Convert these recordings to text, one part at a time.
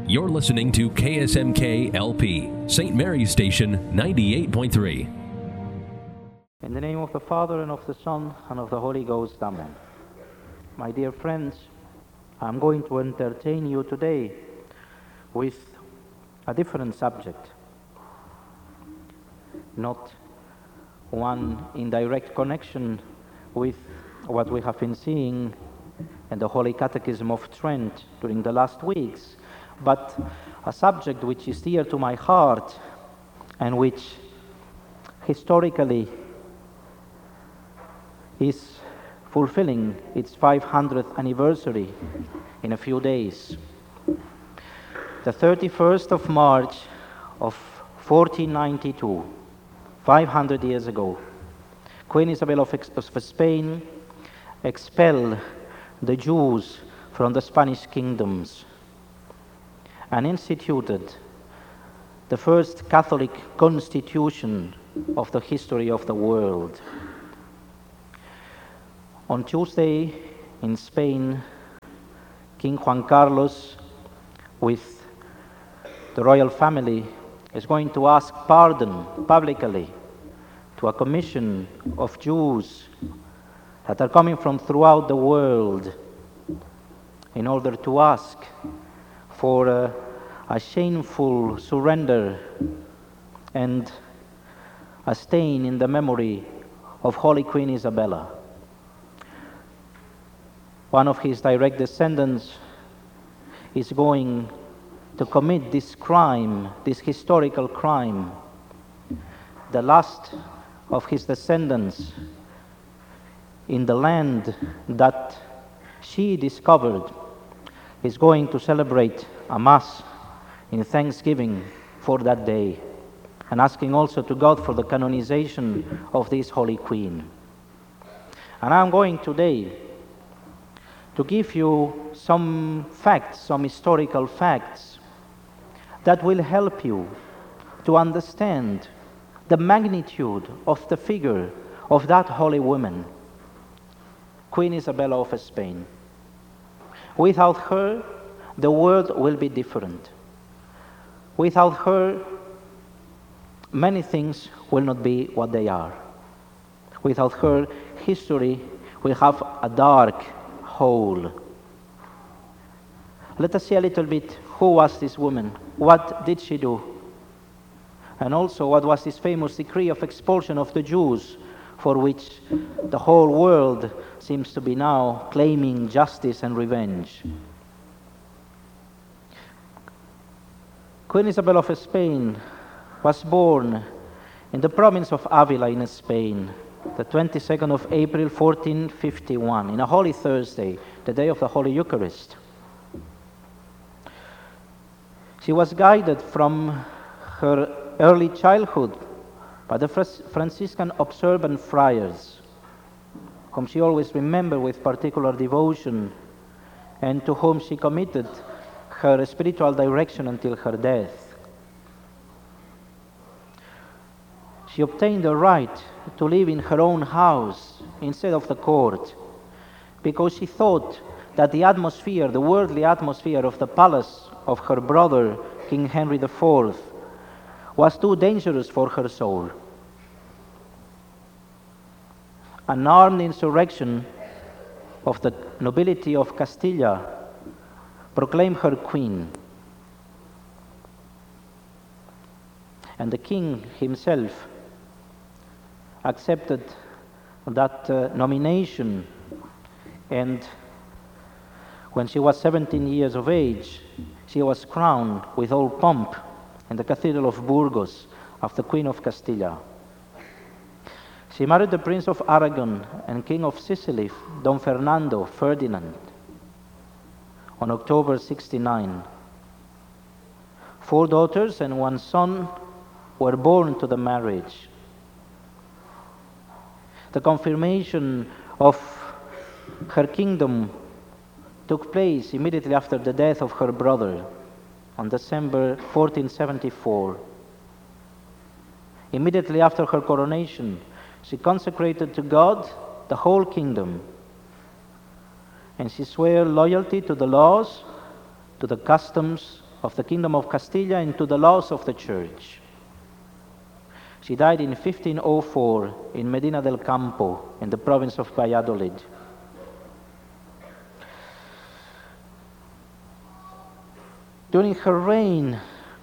You're listening to KSMK LP, St. Mary's Station 98.3. In the name of the Father, and of the Son, and of the Holy Ghost, Amen. My dear friends, I'm going to entertain you today with a different subject, not one in direct connection with what we have been seeing in the Holy Catechism of Trent during the last weeks, but a subject which is dear to my heart and which historically is fulfilling its 500th anniversary in a few days. The 31st of March of 1492, 500 years ago, Queen Isabel of Spain expelled the Jews from the Spanish kingdoms and instituted the first Catholic constitution of the history of the world. On Tuesday in Spain, King Juan Carlos, with the royal family, is going to ask pardon publicly to a commission of Jews that are coming from throughout the world in order to ask for a shameful surrender and a stain in the memory of Holy Queen Isabella. One of his direct descendants is going to commit this crime, this historical crime. The last of his descendants in the land that she discovered is going to celebrate a Mass in thanksgiving for that day, and asking also to God for the canonization of this Holy Queen. And I'm going today to give you some facts, some historical facts that will help you to understand the magnitude of the figure of that holy woman, Queen Isabella of Spain. Without her, the world will be different. Without her, many things will not be what they are. Without her, history will have a dark hole. Let us see a little bit who was this woman, what did she do, and also what was this famous decree of expulsion of the Jews, for which the whole world seems to be now claiming justice and revenge. Queen Isabel of Spain was born in the province of Avila in Spain, the 22nd of April 1451, in a Holy Thursday, the day of the Holy Eucharist. She was guided from her early childhood by the Franciscan observant friars, whom she always remembered with particular devotion, and to whom she committed her spiritual direction until her death. She obtained the right to live in her own house instead of the court, because she thought that the atmosphere, the worldly atmosphere of the palace of her brother, King Henry IV, was too dangerous for her soul. An armed insurrection of the nobility of Castilla proclaimed her queen. And the king himself accepted that nomination, and when she was 17 years of age, she was crowned with all pomp in the Cathedral of Burgos of the Queen of Castilla. She married the Prince of Aragon and King of Sicily, Don Fernando Ferdinand, on October 69. 4 daughters and 1 son were born to the marriage. The confirmation of her kingdom took place immediately after the death of her brother on December 1474. Immediately after her coronation, she consecrated to God the whole kingdom, and she swore loyalty to the laws, to the customs, of the Kingdom of Castilla into the laws of the Church. She died in 1504 in Medina del Campo, in the province of Valladolid. During her reign,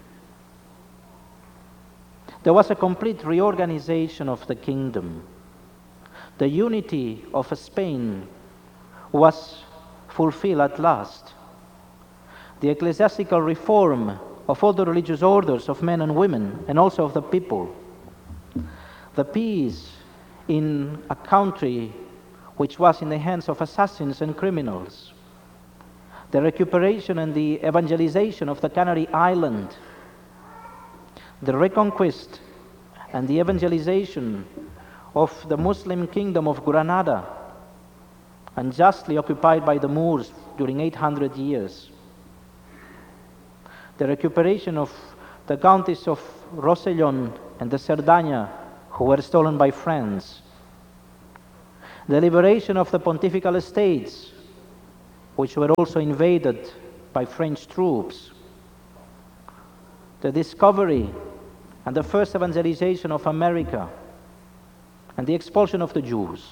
there was a complete reorganization of the kingdom. The unity of Spain was fulfilled at last. The ecclesiastical reform of all the religious orders of men and women, and also of the people. The peace in a country which was in the hands of assassins and criminals. The recuperation and the evangelization of the Canary Island. The reconquest and the evangelization of the Muslim kingdom of Granada, unjustly occupied by the Moors during 800 years. The recuperation of the counties of Rosellón and the Cerdaña, who were stolen by France. The liberation of the pontifical estates, which were also invaded by French troops. The discovery and the first evangelization of America, and the expulsion of the Jews.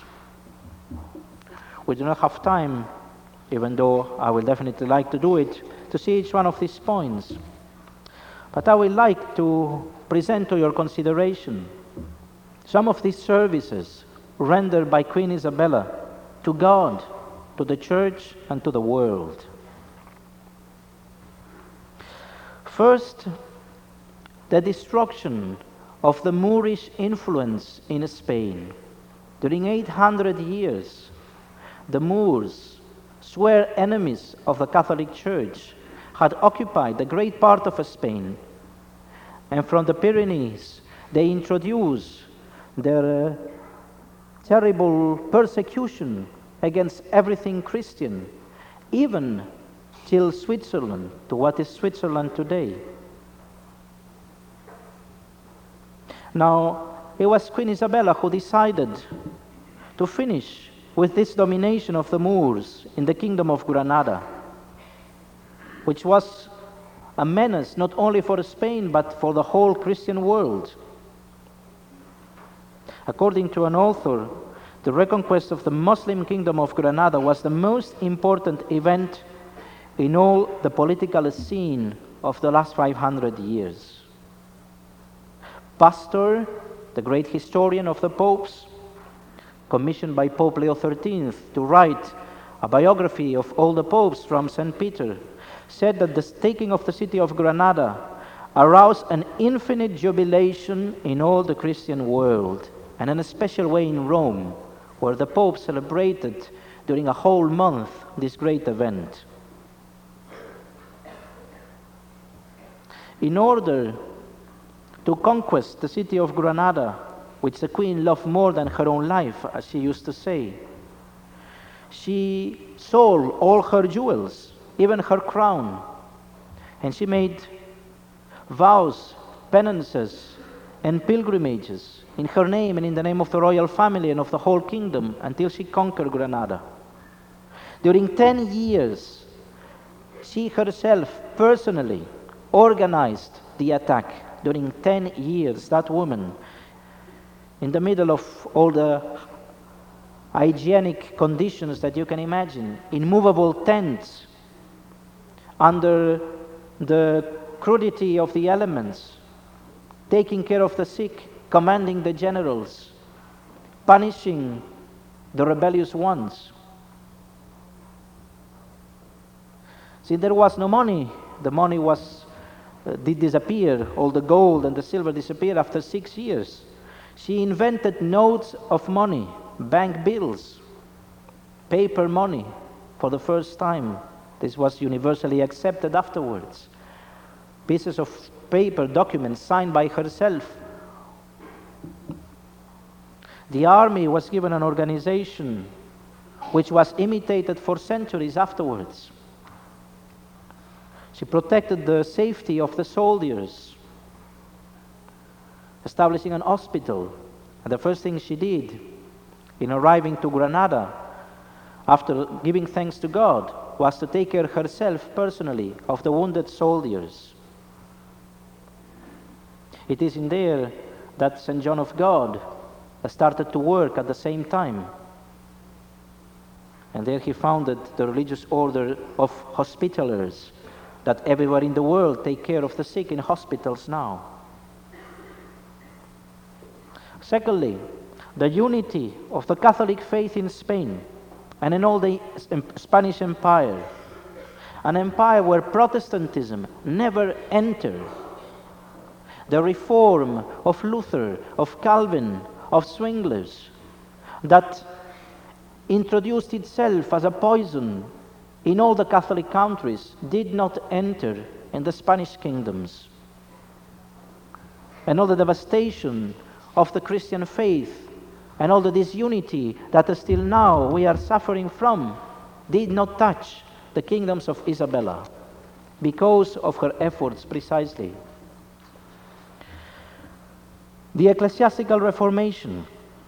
We do not have time, even though I will definitely like to do it, to see each one of these points. But I would like to present to your consideration some of these services rendered by Queen Isabella to God, to the Church, and to the world. First, the destruction of the Moorish influence in Spain. During 800 years, the Moors, sworn enemies of the Catholic Church, had occupied a great part of Spain. And from the Pyrenees, they introduced their terrible persecution against everything Christian, even till Switzerland, to what is Switzerland today. Now, it was Queen Isabella who decided to finish with this domination of the Moors in the Kingdom of Granada, which was a menace not only for Spain but for the whole Christian world. According to an author, the reconquest of the Muslim Kingdom of Granada was the most important event in all the political scene of the last 500 years. Pastor, the great historian of the popes, commissioned by Pope Leo XIII to write a biography of all the popes from St. Peter, said that the taking of the city of Granada aroused an infinite jubilation in all the Christian world, and in a special way in Rome, where the Pope celebrated during a whole month this great event. In order to conquest the city of Granada, which the Queen loved more than her own life, as she used to say, she sold all her jewels, even her crown, and she made vows, penances, and pilgrimages in her name and in the name of the royal family and of the whole kingdom until she conquered Granada. During 10 years, she herself personally organized the attack. During 10 years, that woman, in the middle of all the hygienic conditions that you can imagine, in movable tents, under the crudity of the elements, taking care of the sick, commanding the generals, punishing the rebellious ones. See, there was no money. The money did disappear. All the gold and the silver disappeared after 6 years. She invented notes of money, bank bills, paper money for the first time. This was universally accepted afterwards. Pieces of paper, documents signed by herself. The army was given an organization which was imitated for centuries afterwards. She protected the safety of the soldiers, establishing an hospital. And the first thing she did in arriving to Granada, after giving thanks to God, was to take care herself personally of the wounded soldiers. It is in there that St. John of God started to work at the same time. And there he founded the religious order of Hospitallers, that everywhere in the world take care of the sick in hospitals now. Secondly, the unity of the Catholic faith in Spain and in all the Spanish Empire, an empire where Protestantism never entered. The reform of Luther, of Calvin, of Zwingli's, that introduced itself as a poison in all the Catholic countries, did not enter in the Spanish kingdoms. And all the devastation of the Christian faith and all the disunity that still now we are suffering from did not touch the kingdoms of Isabella because of her efforts precisely. The ecclesiastical reformation.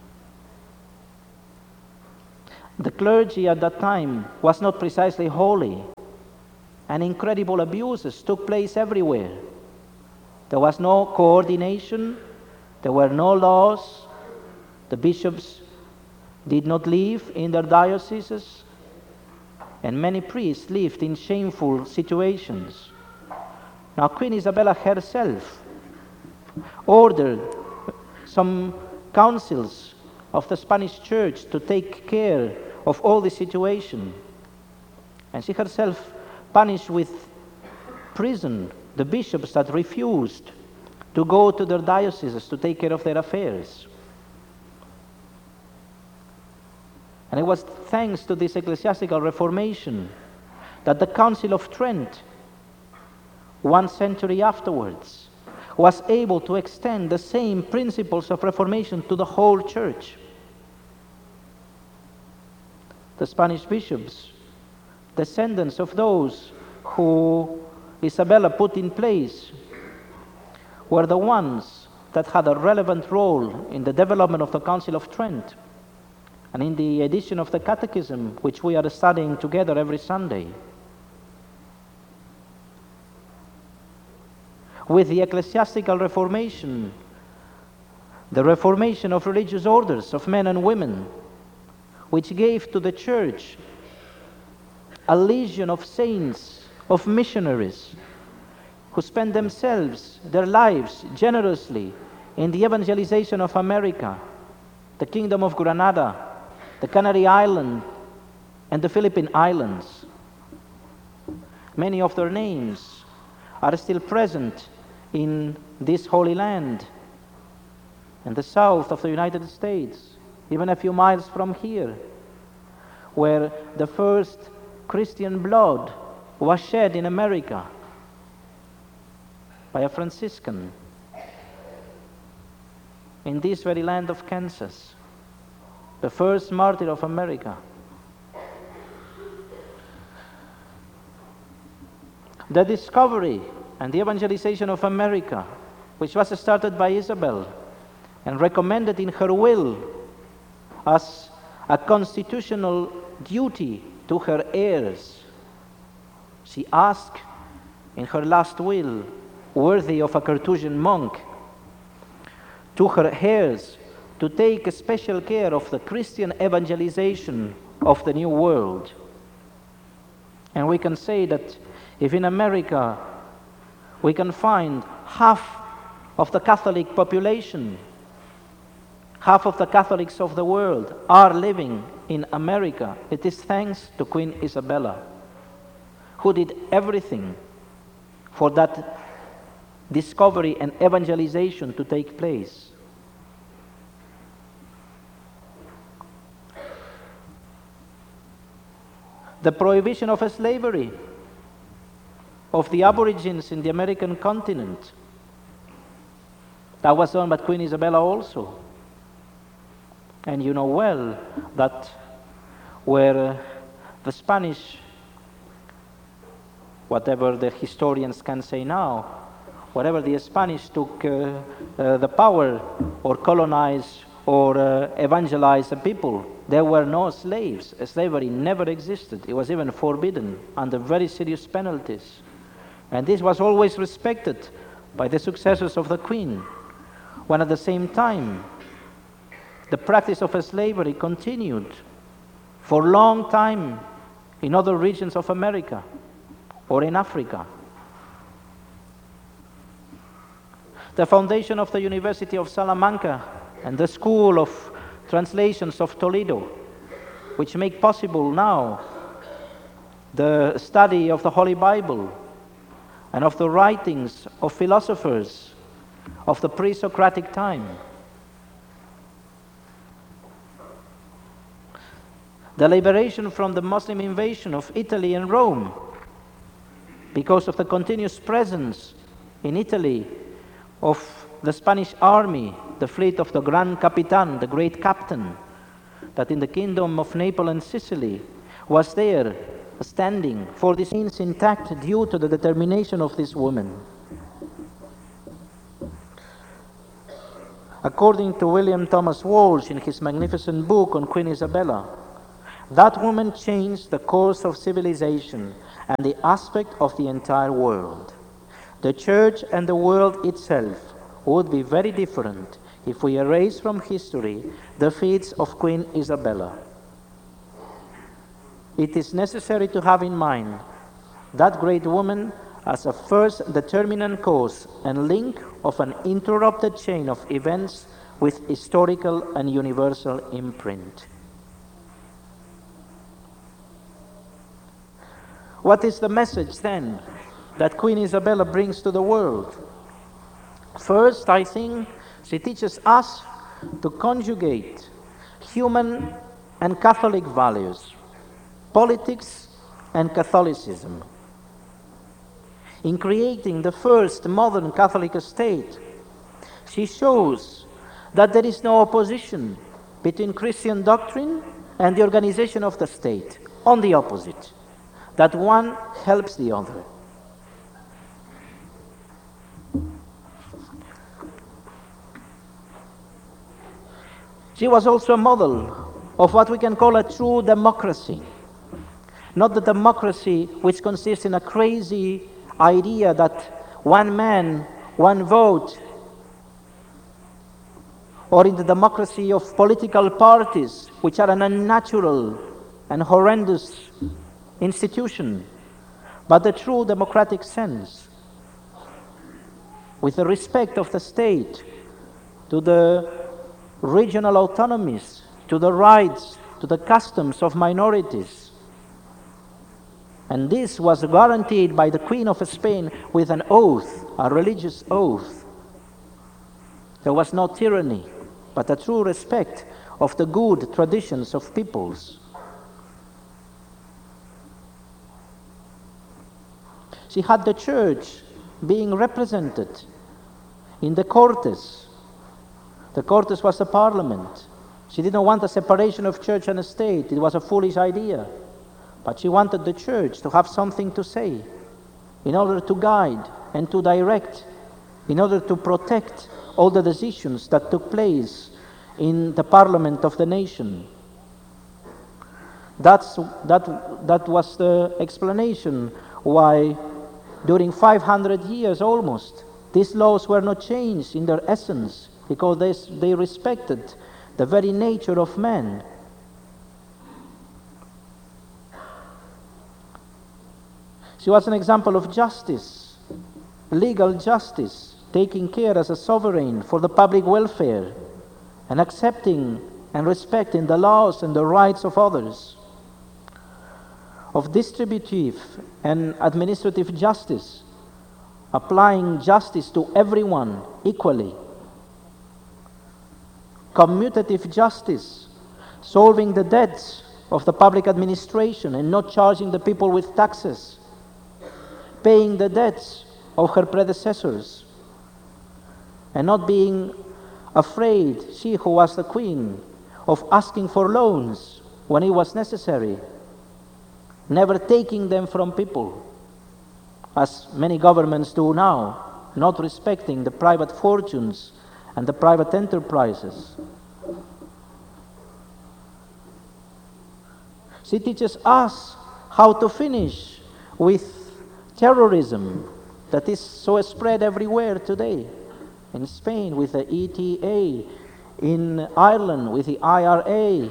The clergy at that time was not precisely holy, and incredible abuses took place everywhere. There was no coordination, there were no laws, the bishops did not live in their dioceses, and many priests lived in shameful situations. Now Queen Isabella herself ordered some councils of the Spanish Church to take care of all this situation. And she herself punished with prison the bishops that refused to go to their dioceses to take care of their affairs. And it was thanks to this ecclesiastical reformation that the Council of Trent, 1 century afterwards, was able to extend the same principles of reformation to the whole church. The Spanish bishops, descendants of those who Isabella put in place, were the ones that had a relevant role in the development of the Council of Trent and in the edition of the Catechism, which we are studying together every Sunday. With the ecclesiastical reformation, the reformation of religious orders of men and women, which gave to the church a legion of saints, of missionaries, who spent themselves, their lives, generously in the evangelization of America, the Kingdom of Granada, the Canary Island, and the Philippine Islands. Many of their names are still present in this Holy Land and the south of the United States, even a few miles from here, where the first Christian blood was shed in America by a Franciscan in this very land of Kansas, the first martyr of America. The discovery and the evangelization of America, which was started by Isabel and recommended in her will as a constitutional duty to her heirs. She asked in her last will, worthy of a Carthusian monk, to her heirs to take special care of the Christian evangelization of the New World. And we can say that if in America we can find half of the Catholic population, half of the Catholics of the world are living in America, it is thanks to Queen Isabella, who did everything for that discovery and evangelization to take place. The prohibition of slavery of the Aborigines in the American continent, that was done by Queen Isabella also. And you know well that where the Spanish, whatever the historians can say now, wherever the Spanish took the power or colonized or evangelize the people. There were no slaves. Slavery never existed. It was even forbidden under very serious penalties. And this was always respected by the successors of the Queen, when at the same time the practice of slavery continued for a long time in other regions of America or in Africa. The foundation of the University of Salamanca and the School of Translations of Toledo, which make possible now the study of the Holy Bible and of the writings of philosophers of the pre-Socratic time. The liberation from the Muslim invasion of Italy and Rome, because of the continuous presence in Italy of the Spanish army, the fleet of the Gran Capitan, the great captain, that in the kingdom of Naples and Sicily was there standing for this means intact due to the determination of this woman. According to William Thomas Walsh in his magnificent book on Queen Isabella, that woman changed the course of civilization and the aspect of the entire world. The church and the world itself would be very different if we erase from history the feats of Queen Isabella. It is necessary to have in mind that great woman as a first determinant cause and link of an interrupted chain of events with historical and universal imprint. What is the message then that Queen Isabella brings to the world? First, I think she teaches us to conjugate human and Catholic values, politics and Catholicism. In creating the first modern Catholic state, she shows that there is no opposition between Christian doctrine and the organization of the state. On the opposite, that one helps the other. She was also a model of what we can call a true democracy. Not the democracy which consists in a crazy idea that one man, one vote, or in the democracy of political parties, which are an unnatural and horrendous institution, but the true democratic sense, with the respect of the state to the regional autonomies, to the rights, to the customs of minorities. And this was guaranteed by the Queen of Spain with an oath, a religious oath. There was no tyranny, but a true respect of the good traditions of peoples. She had the church being represented in the Cortes. The Cortes was the parliament. She didn't want a separation of church and state. It was a foolish idea. But she wanted the church to have something to say in order to guide and to direct, in order to protect all the decisions that took place in the parliament of the nation. That was the explanation why during 500 years almost, these laws were not changed in their essence, because they respected the very nature of man. She was an example of justice, legal justice, taking care as a sovereign for the public welfare and accepting and respecting the laws and the rights of others, of distributive and administrative justice, applying justice to everyone equally, commutative justice, solving the debts of the public administration and not charging the people with taxes, paying the debts of her predecessors, and not being afraid, she who was the queen, of asking for loans when it was necessary, never taking them from people, as many governments do now, not respecting the private fortunes and the private enterprises. She teaches us how to finish with terrorism that is so spread everywhere today. In Spain with the ETA, in Ireland with the IRA,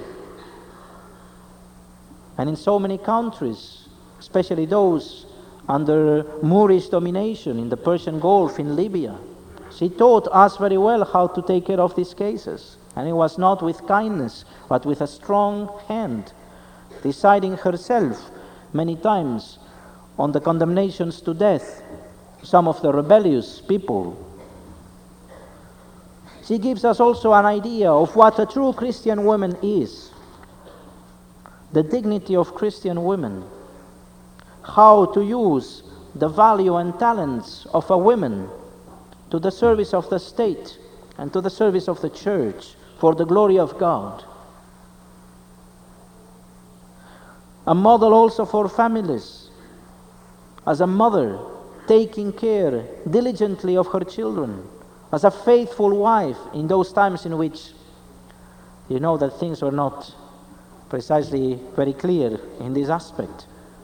and in so many countries, especially those under Moorish domination in the Persian Gulf, in Libya. She taught us very well how to take care of these cases. And it was not with kindness, but with a strong hand, deciding herself many times on the condemnations to death, some of the rebellious people. She gives us also an idea of what a true Christian woman is, the dignity of Christian women, how to use the value and talents of a woman to the service of the state and to the service of the church for the glory of God. A model also for families, as a mother taking care diligently of her children, as a faithful wife in those times in which you know that things were not precisely very clear in this aspect.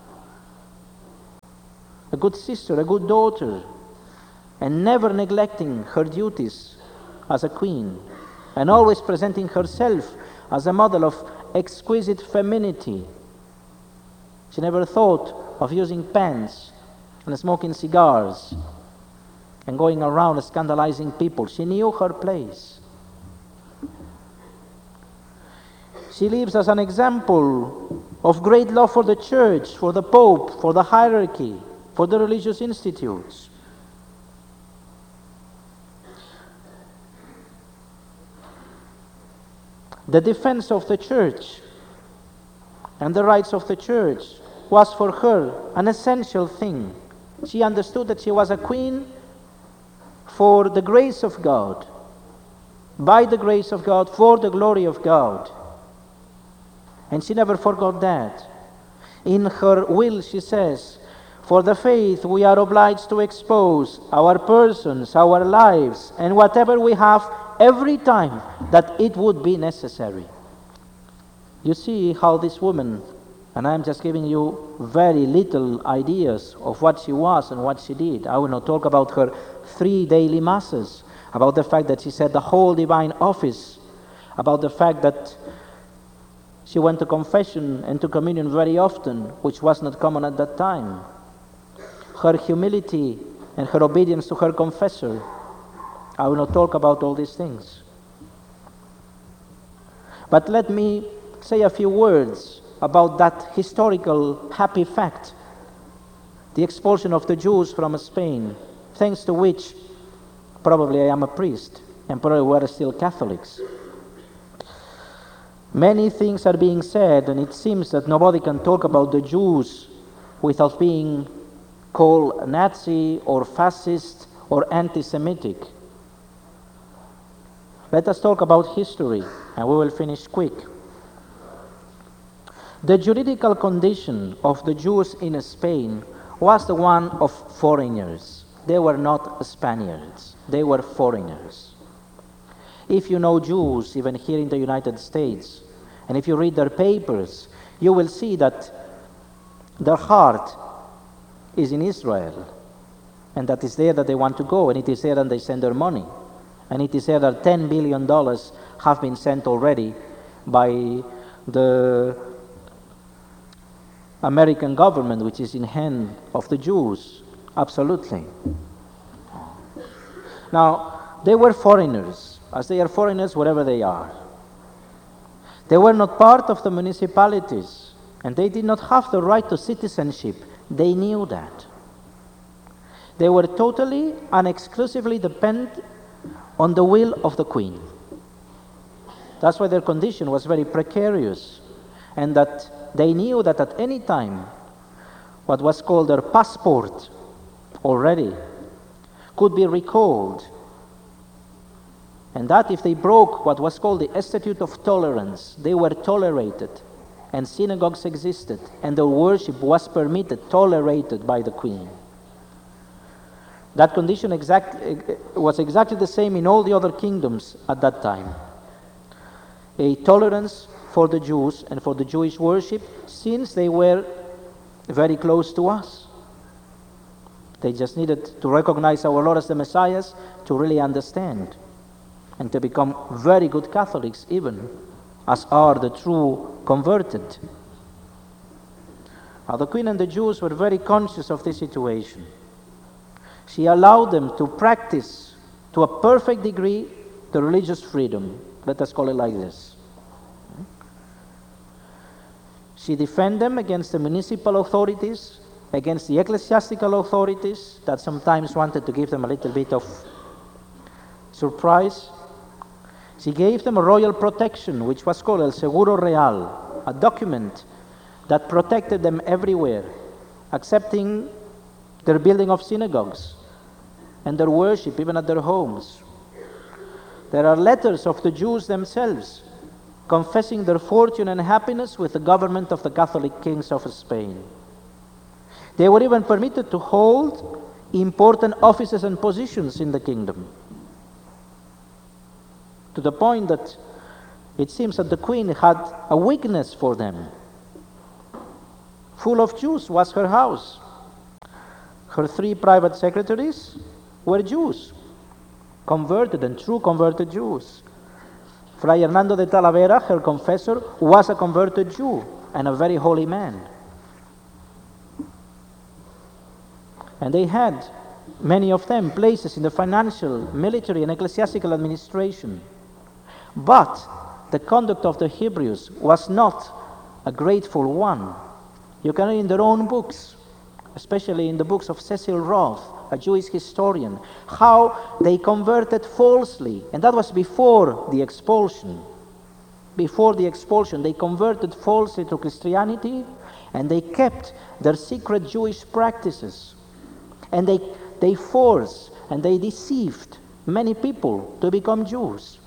A good sister, a good daughter, and never neglecting her duties as a queen, and always presenting herself as a model of exquisite femininity. She never thought of using pens and smoking cigars and going around scandalizing people. She knew her place. She lives as an example of great love for the church, for the Pope, for the hierarchy, for the religious institutes. The defense of the church and the rights of the church was for her an essential thing. She understood that she was a queen for the grace of God, by the grace of God, for the glory of God. And she never forgot that. In her will she says, "For the faith we are obliged to expose our persons, our lives, and whatever we have every time that it would be necessary." You see how this woman, and I'm just giving you very little ideas of what she was and what she did. I will not talk about her 3 daily masses, about the fact that she said the whole divine office, about the fact that she went to confession and to communion very often, which was not common at that time. Her humility and her obedience to her confessor. I will not talk about all these things. But let me say a few words about that historical happy fact, the expulsion of the Jews from Spain, thanks to which probably I am a priest, and probably we are still Catholics. Many things are being said, and it seems that nobody can talk about the Jews without being called Nazi or fascist or anti-Semitic. Let us talk about history, and we will finish quick. The juridical condition of the Jews in Spain was the one of foreigners. They were not Spaniards, they were foreigners. If you know Jews, even here in the United States, and if you read their papers, you will see that their heart is in Israel, and that is there that they want to go, and it is there that they send their money. And it is there that $10 billion have been sent already by the American government, which is in hand of the Jews. Absolutely. Now, they were foreigners, as they are foreigners wherever they are. They were not part of the municipalities, and they did not have the right to citizenship. They knew that. They were totally and exclusively dependent on the will of the queen. That's why their condition was very precarious, and that they knew that at any time what was called their passport already could be recalled, and that if they broke what was called the Statute of Tolerance, they were tolerated, and synagogues existed, and their worship was permitted, tolerated by the queen. That condition was exactly the same in all the other kingdoms at that time. a tolerance for the Jews and for the Jewish worship, since they were very close to us. They just needed to recognize our Lord as the Messiah to really understand and to become very good Catholics, even as are the true converted. Now, the Queen and the Jews were very conscious of this situation. She allowed them to practice to a perfect degree the religious freedom. Let us call it like this. She defended them against the municipal authorities, against the ecclesiastical authorities that sometimes wanted to give them a little bit of surprise. She gave them a royal protection, which was called El Seguro Real, a document that protected them everywhere, accepting their building of synagogues and their worship, even at their homes. There are letters of the Jews themselves confessing their fortune and happiness with the government of the Catholic kings of Spain. They were even permitted to hold important offices and positions in the kingdom, to the point that it seems that the Queen had a weakness for them. Full of Jews was her house. Her 3 private secretaries were Jews, converted and true converted Jews. Fray Hernando de Talavera, her confessor, was a converted Jew and a very holy man. And they had, many of them, places in the financial, military, and ecclesiastical administration. But the conduct of the Hebrews was not a grateful one. You can read in their own books, especially in the books of Cecil Roth, a Jewish historian, how they converted falsely, and that was before the expulsion. Before the expulsion, they converted falsely to Christianity, and they kept their secret Jewish practices. And they forced and they deceived many people to become Jews.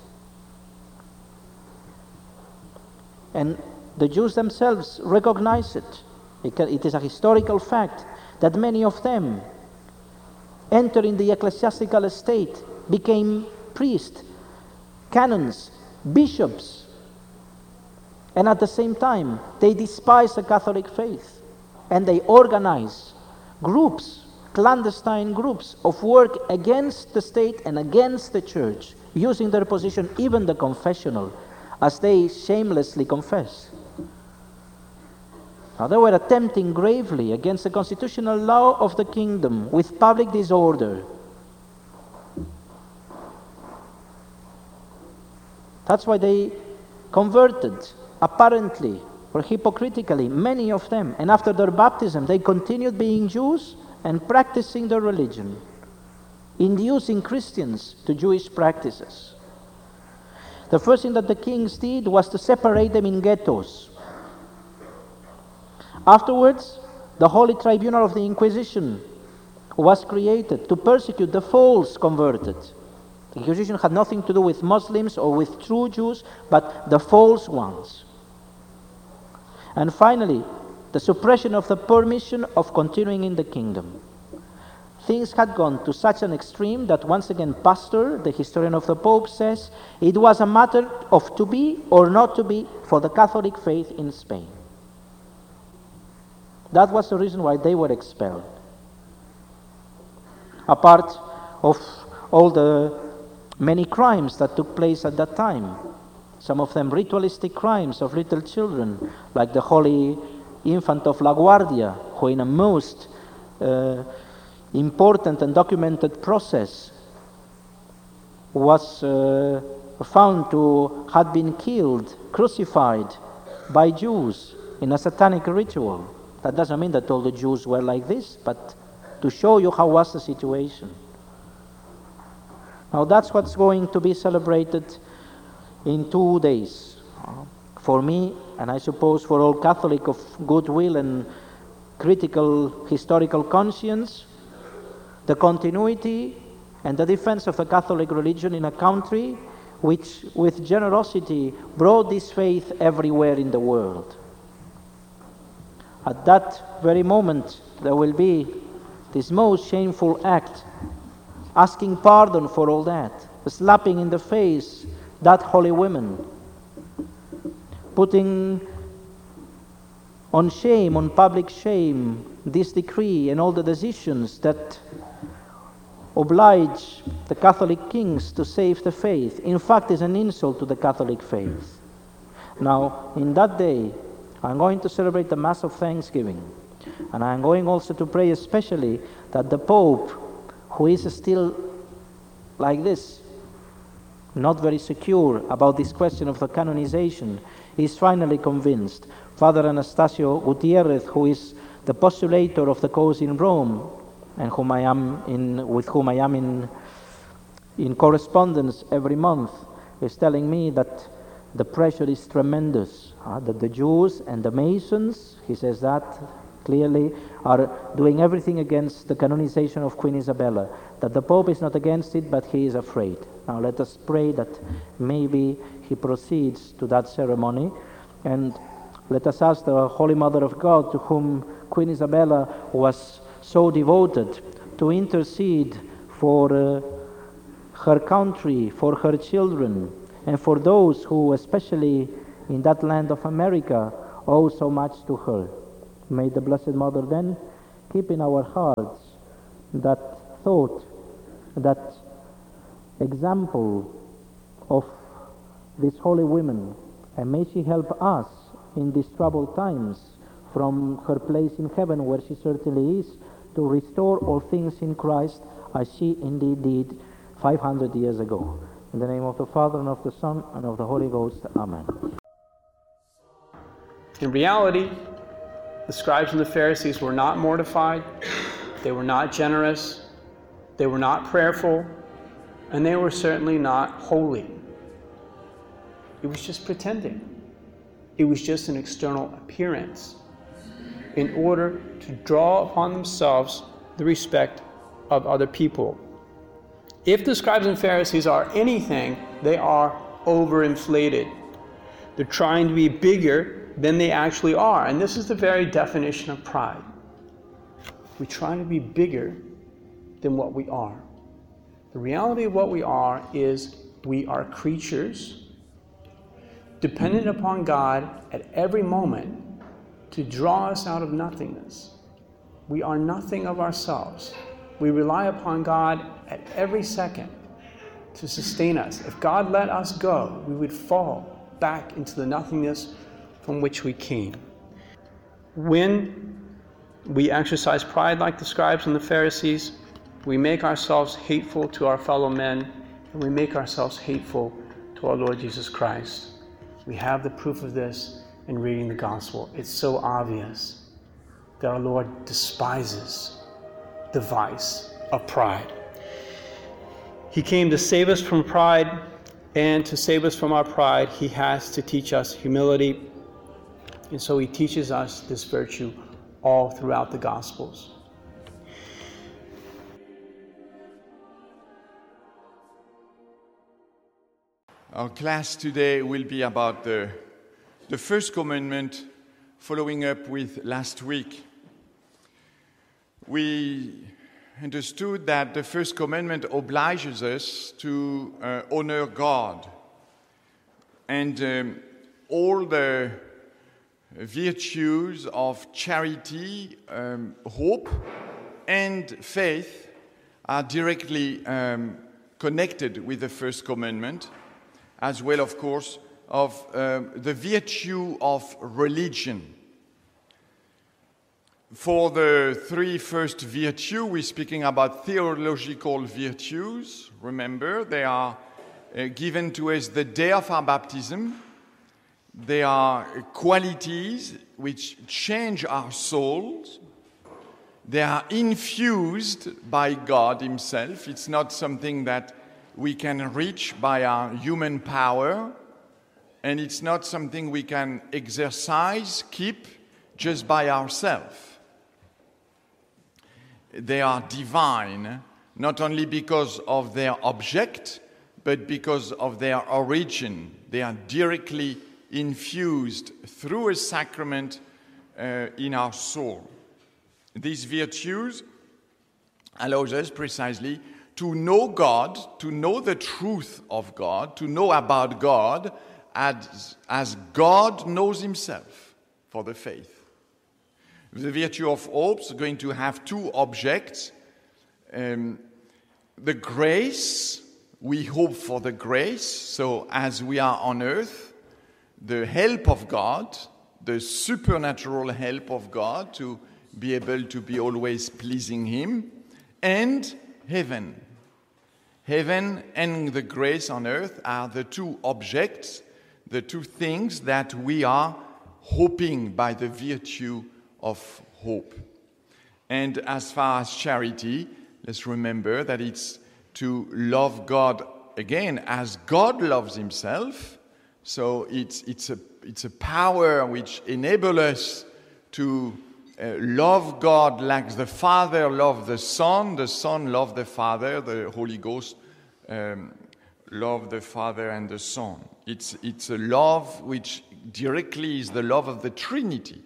And the Jews themselves recognize it. It is a historical fact that many of them, entering the ecclesiastical estate, became priests, canons, bishops, and at the same time they despise the Catholic faith, and they organize groups, clandestine groups of work against the state and against the church, using their position, even the confessional, as they shamelessly confess. Now, they were attempting gravely against the constitutional law of the kingdom with public disorder. That's why they converted, apparently or hypocritically, many of them. And after their baptism, they continued being Jews and practicing their religion, inducing Christians to Jewish practices. The first thing that the kings did was to separate them in ghettos. Afterwards, the Holy Tribunal of the Inquisition was created to persecute the false converted. The Inquisition had nothing to do with Muslims or with true Jews, but the false ones. And finally, the suppression of the permission of continuing in the kingdom. Things had gone to such an extreme that once again Pastor, the historian of the Pope, says it was a matter of to be or not to be for the Catholic faith in Spain. That was the reason why they were expelled. Apart of all the many crimes that took place at that time, some of them ritualistic crimes of little children, like the Holy Infant of La Guardia, who in a most important and documented process was found to have been killed, crucified by Jews in a satanic ritual. That doesn't mean that all the Jews were like this, but to show you how was the situation. Now that's what's going to be celebrated in 2 days. For me, and I suppose for all Catholic of goodwill and critical historical conscience, the continuity and the defense of the Catholic religion in a country which, with generosity, brought this faith everywhere in the world. At that very moment, there will be this most shameful act, asking pardon for all that, slapping in the face that holy woman, putting on shame, on public shame, this decree and all the decisions that oblige the Catholic kings to save the faith, in fact, is an insult to the Catholic faith. Now, in that day, I'm going to celebrate the Mass of Thanksgiving, and I'm going also to pray especially that the Pope, who is still like this, not very secure about this question of the canonization, is finally convinced. Father Anastasio Gutierrez, who is the postulator of the cause in Rome, and with whom I am in correspondence every month, is telling me that the pressure is tremendous, that the Jews and the Masons, he says that clearly, are doing everything against the canonization of Queen Isabella, that the Pope is not against it, but he is afraid. Now let us pray that maybe he proceeds to that ceremony, and let us ask the Holy Mother of God, to whom Queen Isabella was so devoted, to intercede for her country, for her children, and for those who, especially in that land of America, owe so much to her. May the Blessed Mother then keep in our hearts that thought, that example of these holy women, and may she help us in these troubled times from her place in heaven, where she certainly is, to restore all things in Christ, as she indeed did 500 years ago. In the name of the Father, and of the Son, and of the Holy Ghost. Amen. In reality, the scribes and the Pharisees were not mortified, they were not generous, they were not prayerful, and they were certainly not holy. It was just pretending. It was just an external appearance in order to draw upon themselves the respect of other people. If the scribes and Pharisees are anything, they are overinflated. They're trying to be bigger than they actually are. And this is the very definition of pride. We try to be bigger than what we are. The reality of what we are is we are creatures dependent upon God at every moment to draw us out of nothingness. We are nothing of ourselves. We rely upon God at every second to sustain us. If God let us go, we would fall back into the nothingness from which we came. When we exercise pride like the scribes and the Pharisees, we make ourselves hateful to our fellow men, and we make ourselves hateful to our Lord Jesus Christ. We have the proof of this in reading the gospel. It's so obvious that our Lord despises the vice of pride. He came to save us from pride, and to save us from our pride, he has to teach us humility. And so he teaches us this virtue all throughout the Gospels. Our class today will be about the first commandment, following up with last week. We understood that the first commandment obliges us to honor God, and all the virtues of charity, hope, and faith are directly connected with the first commandment, as well, of course, of the virtue of religion. For the three first virtues, we're speaking about theological virtues. Remember, they are given to us the day of our baptism. They are qualities which change our souls. They are infused by God himself. It's not something that we can reach by our human power, and it's not something we can exercise, keep just by ourselves. They are divine, not only because of their object, but because of their origin. They are directly infused through a sacrament in our soul. These virtues allow us precisely to know God, to know the truth of God, to know about God as God knows himself for the faith. The virtue of hope is going to have two objects. The grace, we hope for the grace, so as we are on earth, the help of God, the supernatural help of God to be able to be always pleasing him, and heaven. Heaven and the grace on earth are the two objects, the two things that we are hoping by the virtue of hope. And as far as charity, let's remember that it's to love God again as God loves himself. So it's a power which enables us to love God like the Father loved the Son loved the Father, the Holy Ghost loved the Father and the Son. It's a love which directly is the love of the Trinity.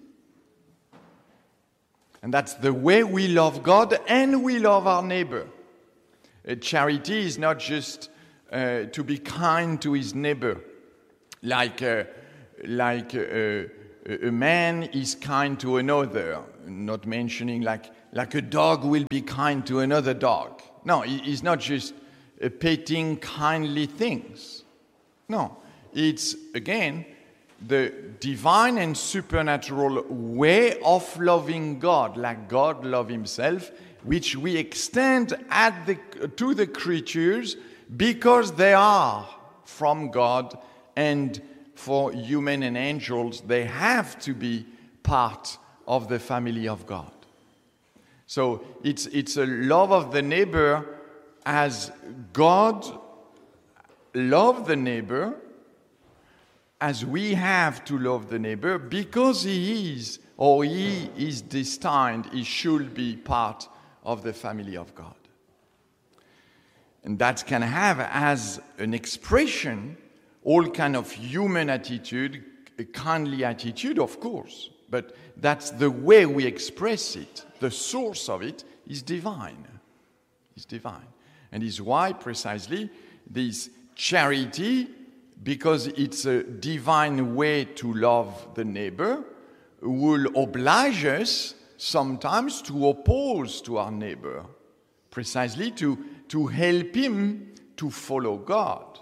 And that's the way we love God and we love our neighbor. Charity is not just to be kind to his neighbor, like a man is kind to another, not mentioning like a dog will be kind to another dog. No, it's not just petting kindly things. No, it's, again, the divine and supernatural way of loving God, like God loved himself, which we extend to the creatures because they are from God, and for human and angels, they have to be part of the family of God. So it's a love of the neighbor as God loved the neighbor, as we have to love the neighbor because he is destined, he should be part of the family of God. And that can have as an expression all kind of human attitude, a kindly attitude, of course, but that's the way we express it. The source of it is divine. It's divine. And is why precisely this charity, because it's a divine way to love the neighbor, will oblige us sometimes to oppose to our neighbor, precisely to help him to follow God.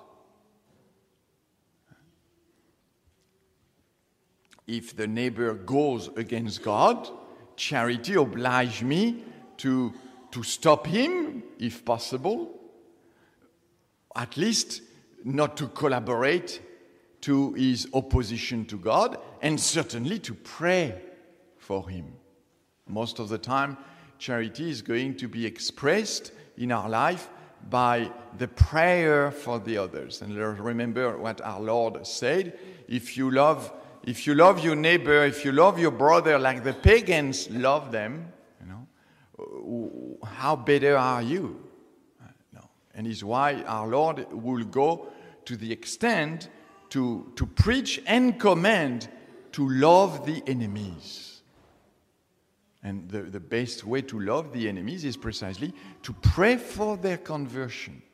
If the neighbor goes against God, charity obliges me to stop him, if possible, at least not to collaborate to his opposition to God, and certainly to pray for him. Most of the time, charity is going to be expressed in our life by the prayer for the others. And remember what our Lord said, if you love your neighbor, if you love your brother like the pagans love them, how better are you? No. And it's why our Lord will go to the extent to preach and command to love the enemies. And the best way to love the enemies is precisely to pray for their conversion,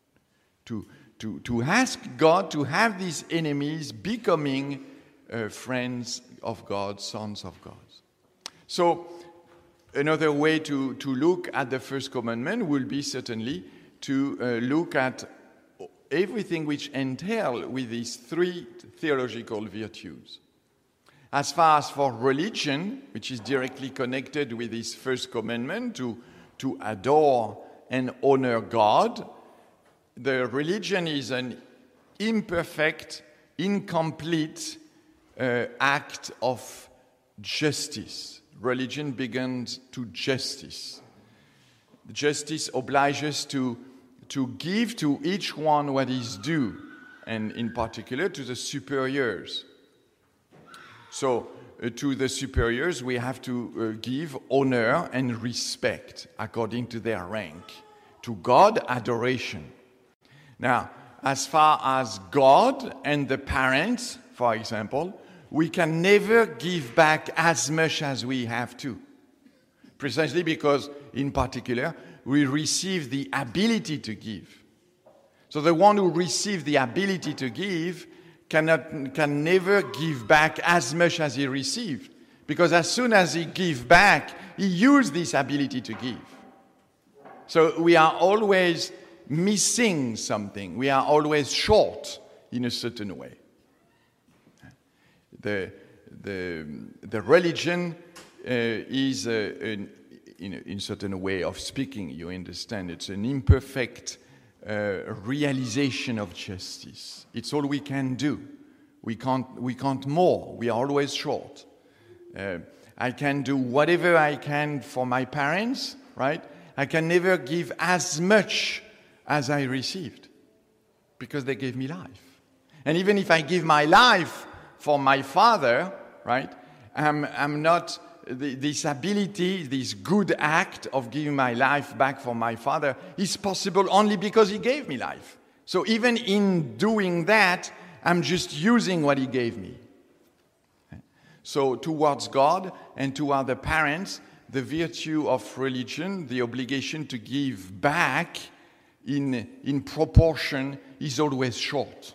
to ask God to have these enemies becoming friends of God, sons of God. So another way to look at the first commandment will be certainly to look at everything which entail with these three theological virtues. As far as for religion, which is directly connected with this first commandment, to adore and honor God, the religion is an imperfect, incomplete act of justice. Religion begins to justice. Justice obliges to give to each one what is due, and in particular to the superiors. So to the superiors we have to give honor and respect according to their rank. To God, adoration. Now, as far as God and the parents, for example, we can never give back as much as we have to. Precisely because, in particular, we receive the ability to give. So the one who receives the ability to give can never give back as much as he received. Because as soon as he gives back, he used this ability to give. So we are always missing something. We are always short in a certain way. The religion is, in a certain way of speaking, you understand, it's an imperfect realization of justice. It's all we can do. We can't more. We are always short. I can do whatever I can for my parents, right? I can never give as much as I received because they gave me life. And even if I give my life for my father, right, I'm not, this ability, this good act of giving my life back for my father is possible only because he gave me life. So even in doing that, I'm just using what he gave me. So towards God and to other parents, the virtue of religion, the obligation to give back in proportion is always short.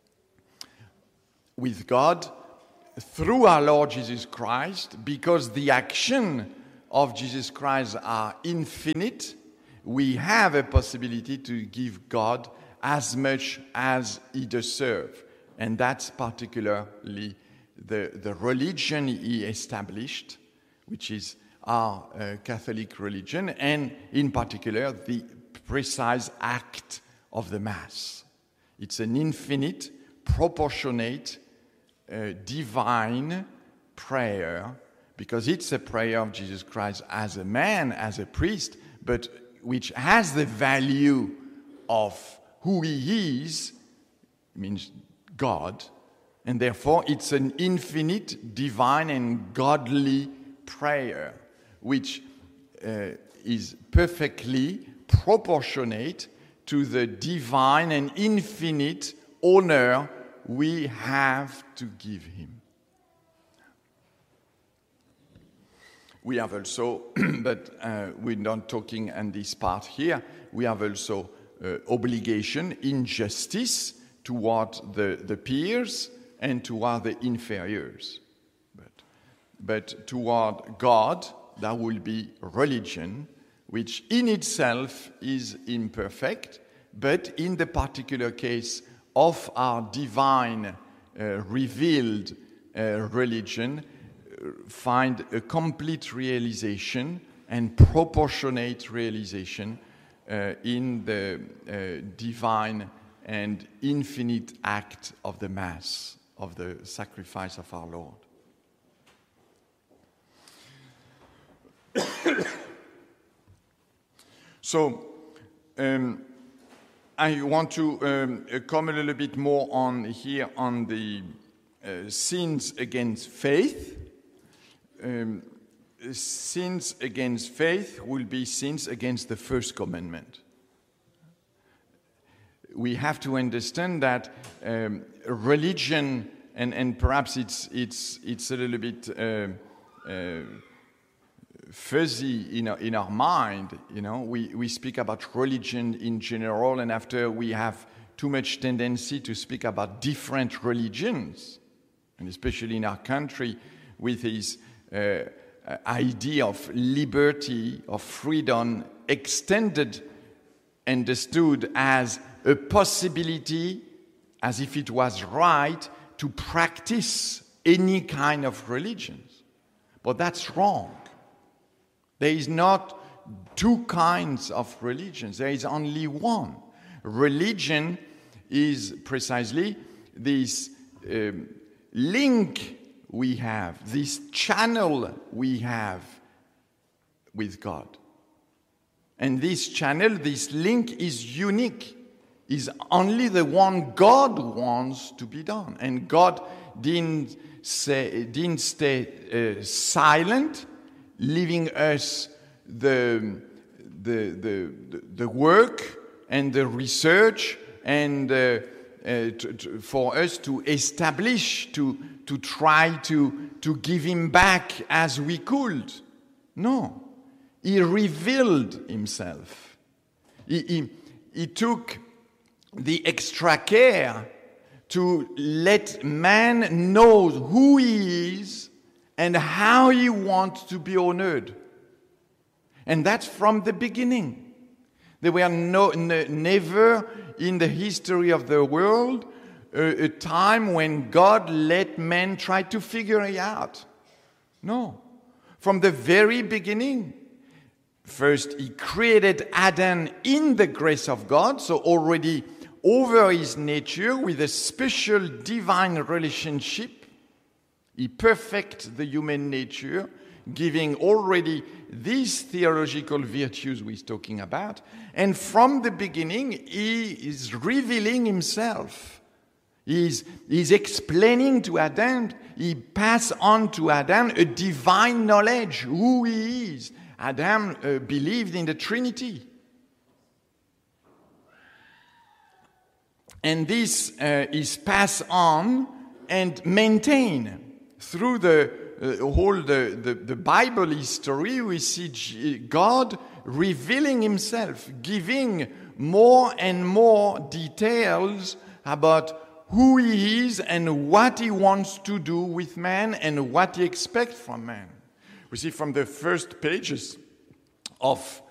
With God, through our Lord Jesus Christ, because the action of Jesus Christ are infinite, we have a possibility to give God as much as he deserves. And that's particularly the religion he established, which is our Catholic religion, and in particular the precise act of the Mass. It's an infinite, proportionate, divine prayer, because it's a prayer of Jesus Christ as a man, as a priest, but which has the value of who he is, means God, and therefore it's an infinite, divine, and godly prayer, which is perfectly proportionate to the divine and infinite honor we have to give him. We have also, but we're not talking on this part here, we have also obligation in justice toward the peers and toward the inferiors. But toward God, there will be religion, which in itself is imperfect, but in the particular case of our divine revealed religion, find a complete realization and proportionate realization in the divine and infinite act of the Mass, of the sacrifice of our Lord. So, I want to comment a little bit more on the sins against faith. Sins against faith will be sins against the first commandment. We have to understand that religion, and perhaps it's a little bit fuzzy in our mind, you know. We speak about religion in general, and after we have too much tendency to speak about different religions, and especially in our country with this idea of liberty, of freedom, understood as a possibility, as if it was right to practice any kind of religions. But that's wrong. There is not two kinds of religions. There is only one. Religion is precisely this link we have, this channel we have with God. And this channel, this link is unique, is only the one God wants to be done. And God didn't stay silent, leaving us the work and the research and for us to establish, to try to give him back as we could. No, he revealed himself. He took the extra care to let man know who he is and how he wants to be honored. And that's from the beginning. There were never in the history of the world a time when God let man try to figure it out. No. From the very beginning, first he created Adam in the grace of God, so already over his nature with a special divine relationship. He perfects the human nature, giving already these theological virtues we're talking about. And from the beginning, he is revealing himself. He's explaining to Adam, he passed on to Adam a divine knowledge, who he is. Adam believed in the Trinity. And this is passed on and maintained through the Bible history. We see God revealing himself, giving more and more details about who he is and what he wants to do with man and what he expects from man. We see from the first pages of